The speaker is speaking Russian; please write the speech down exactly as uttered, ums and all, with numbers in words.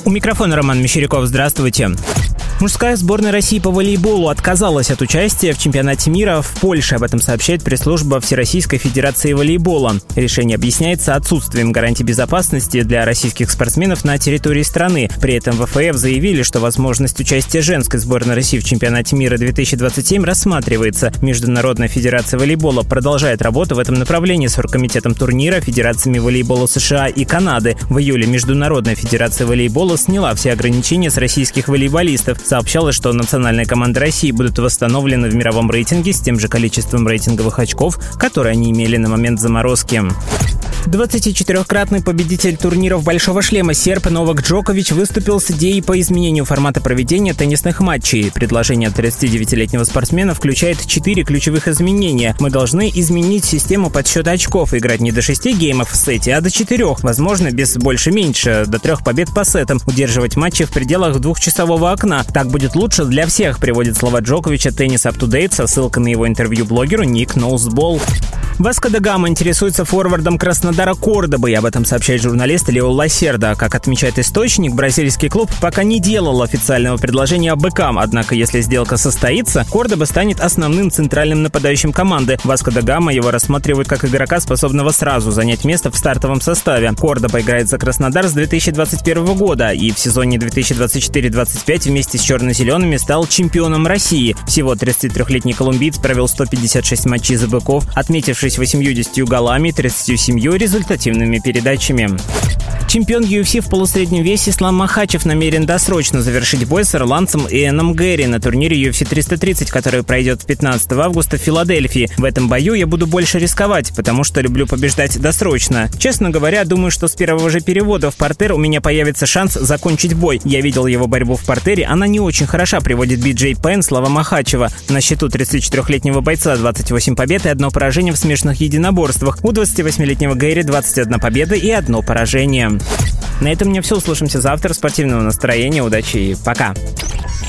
У микрофона Роман Мещеряков. Здравствуйте. Мужская сборная России по волейболу отказалась от участия в чемпионате мира в Польше. Об этом сообщает пресс-служба Всероссийской Федерации волейбола. Решение объясняется отсутствием гарантий безопасности для российских спортсменов на территории страны. При этом в эф эф заявили, что возможность участия женской сборной России в чемпионате мира две тысячи двадцать семь рассматривается. Международная федерация волейбола продолжает работу в этом направлении с оргкомитетом турнира, федерациями волейбола США и Канады. В июле Международная федерация волейбола сняла все ограничения с российских волейболистов. Сообщалось, что национальные команды России будут восстановлены в мировом рейтинге с тем же количеством рейтинговых очков, которые они имели на момент заморозки. двадцатичетырёхкратный победитель турниров «Большого шлема» серб Новак Джокович выступил с идеей по изменению формата проведения теннисных матчей. Предложение тридцатидевятилетнего спортсмена включает четыре ключевых изменения. Мы должны изменить систему подсчета очков, играть не до шести геймов в сете, а до четырех, возможно, без больше-меньше, до трех побед по сетам, удерживать матчи в пределах двухчасового окна. Так будет лучше для всех, приводит слова Джоковича Tennis Up to Date со ссылкой на его интервью блогеру Ник Ноусбол. Васко да Гама интересуется форвардом Краснодара Кордобы, и об этом сообщает журналист Лео Ласерда. Как отмечает источник, бразильский клуб пока не делал официального предложения быкам, однако если сделка состоится, Кордоба станет основным центральным нападающим команды. Васко да Гама его рассматривает как игрока, способного сразу занять место в стартовом составе. Кордоба играет за Краснодар с две тысячи двадцать первого года и в сезоне две тысячи двадцать четыре двадцать пять вместе с черно-зелеными стал чемпионом России. Всего тридцатитрёхлетний колумбиец провел сто пятьдесят шесть матчей за быков, отметившись восемьюдесятью голами, тридцатью семью результативными передачами. Чемпион ю эф си в полусреднем весе Ислам Махачев намерен досрочно завершить бой с ирландцем Иэном Гэри на турнире ю эф си триста тридцать, который пройдет пятнадцатого августа в Филадельфии. В этом бою я буду больше рисковать, потому что люблю побеждать досрочно. Честно говоря, думаю, что с первого же перевода в партер у меня появится шанс закончить бой. Я видел его борьбу в партере, она не очень хороша, приводит Би-Джей Пен слова Махачева. На счету тридцатичетырёхлетнего бойца двадцать восемь побед и одно поражение в смешанных единоборствах. У двадцативосьмилетнего Гэри двадцать одна победа и одно поражение. На этом у меня все. Услышимся завтра. Спортивного настроения, удачи и пока.